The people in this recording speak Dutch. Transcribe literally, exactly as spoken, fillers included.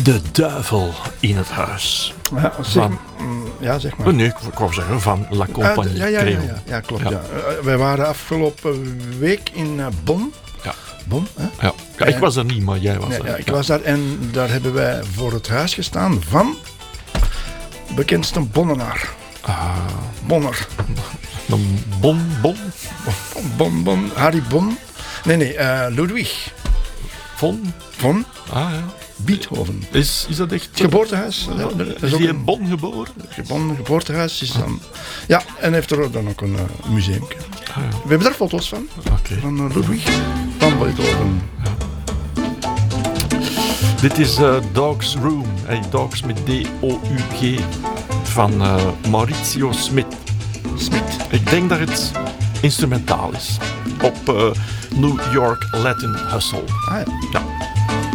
De duivel in het huis. Ja, zeg, Van, mm, ja, zeg maar. oh nee, ik wou zeggen van La Compagnie Uh, ja, ja, ja, Creole. ja, ja, klopt. Ja. Ja. Uh, wij waren afgelopen week in uh, Bonn. Ja. Bonn, hè? Ja. Ja, ik was er niet, maar jij was Nee, er. ja, ik Ja. was daar en daar hebben wij voor het huis gestaan van bekendste Bonnenaar. Ah, Bonner. een bon, bon, Bon, Bon, Harry Bon. Nee, nee, uh, Ludwig von. von Ah ja. Beethoven. Is, is dat echt... Het geboortehuis. uh, er Is is ook hij in een Bonn geboren? Bonn geboortehuis. Is dan, ja, en heeft er dan ook een uh, museum. Ah, ja. We hebben daar foto's van. Oké. Van uh, Ludwig van Beethoven. Dit is uh, Dogs Room. Hey, Dogs met D O U G. Van uh, Maurizio Smit. Smit. Ik denk dat het instrumentaal is. Op uh, New York Latin Hustle. Ah ja. Ja.